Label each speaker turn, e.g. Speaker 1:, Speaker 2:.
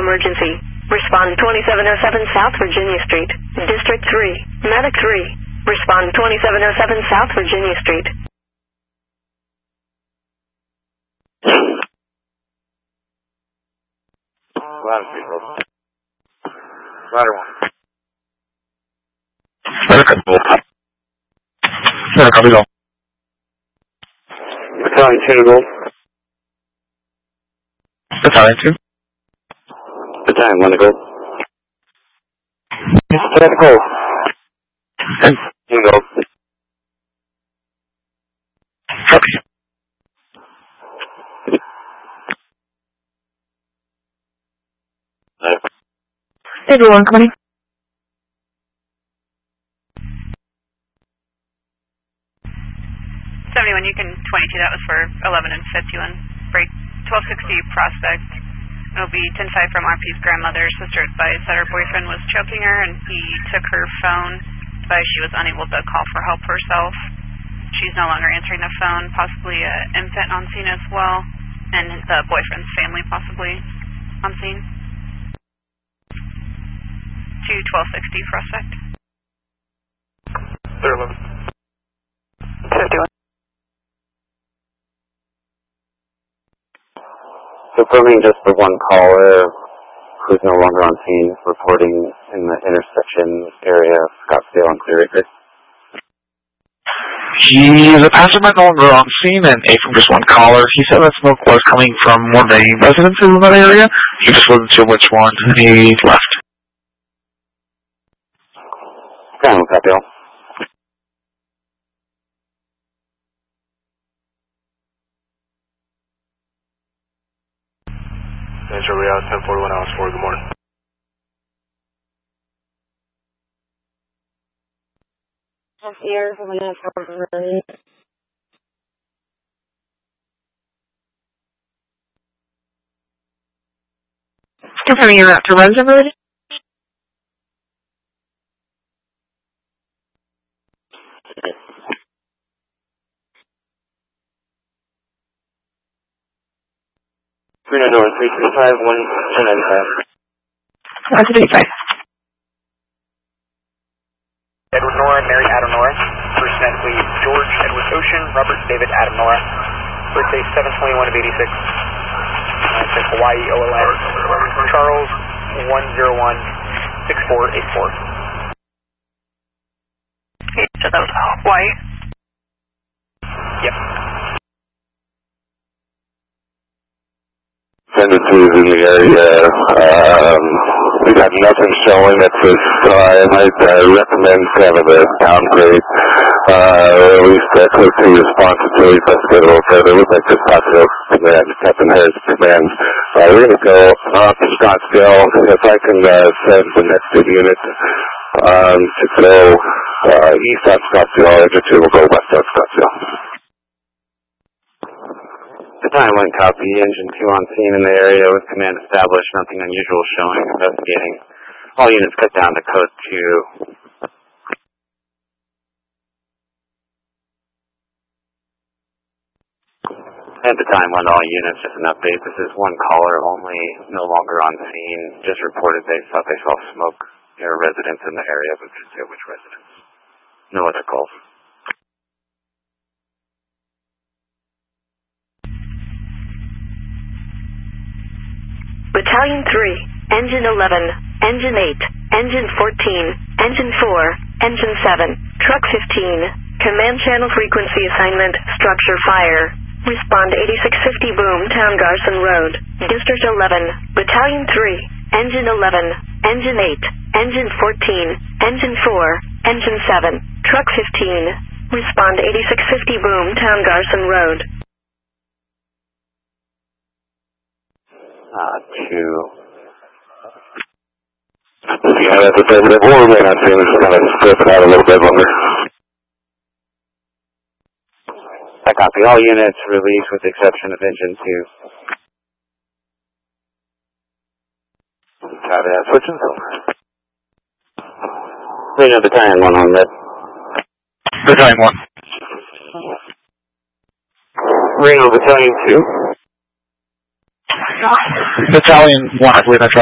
Speaker 1: emergency. Respond 2707 South Virginia Street. District 3. Medic 3. Respond 2707 South Virginia Street.
Speaker 2: Ladder 3, bro. Ladder 1.
Speaker 3: Ladder copy, go.
Speaker 2: Battalion 2 to gold.
Speaker 3: Battalion 2.
Speaker 2: Battalion 1 to gold. Battalion gold.
Speaker 3: And
Speaker 2: In gold.
Speaker 3: copy.
Speaker 4: Everyone, coming.
Speaker 5: 71, you can 22, that was for 11 and 51. Break 1260 Prospect. It'll be 10-5 from RP's grandmother. Sister advised that her boyfriend was choking her and he took her phone, advised she was unable to call for help herself. She's no longer answering the phone, possibly an infant on scene as well, and the boyfriend's family possibly on scene. To 1260 Prospect.
Speaker 2: 311.
Speaker 5: 51.
Speaker 2: Confirming just the one caller who's no longer on scene, reporting in the intersection area of Scottsdale and Clear Acres.
Speaker 3: He's a passerby no longer on scene and A from just one caller. He said that smoke was coming from one of the residences in that area. He just wasn't sure which one. He left.
Speaker 2: Ground, copy all.
Speaker 6: Central Real 1041 hours 4, good morning.
Speaker 4: Here from the confirming your route to Rosenberg.
Speaker 2: Door 335 195.
Speaker 4: 135.
Speaker 7: Edward Nora, Mary Adam Nora. First net lead George Edward Ocean, Robert David Adam Nora. Birthday 7/21 of 86. Hawaii OLN. Charles 1016484.
Speaker 5: Okay, so that was Hawaii.
Speaker 7: Yep.
Speaker 2: Tendencies in the area. We got nothing showing at this time. I'd recommend kind of a downgrade, or at least a close to response until we investigate a little further. We'd like to talk to command, Captain Harris command. We're going to go up to Scottsdale. If I can send the next two units to go east on Scottsdale, Engine 2 will go west on Scottsdale. Battalion 1 copy, Engine 2 on scene in the area with command established, nothing unusual showing, investigating. All units cut down to code 2. And Battalion 1, all units, just an update. This is one caller only, no longer on scene. Just reported they thought they saw smoke near a residence in the area, but didn't say which residence. No other calls.
Speaker 1: Battalion 3, Engine 11, Engine 8, Engine 14, Engine 4, Engine 7, Truck 15, Command Channel Frequency Assignment, Structure Fire. Respond 8650 Boom, Town Garson Road, District 11, Battalion 3, Engine 11, Engine 8, Engine 14, Engine 4, Engine 7, Truck 15. Respond 8650 Boom, Town Garson Road.
Speaker 2: 2. Yeah, that's affirmative. Or we may not see, just kind of strip it out a little bit longer. I copy. All units released with the exception of Engine 2. Copy that. Switching over. Reno Battalion 1 on red.
Speaker 3: Battalion 1.
Speaker 2: Reno Battalion 2.
Speaker 3: Battalion 1, I believe that's right.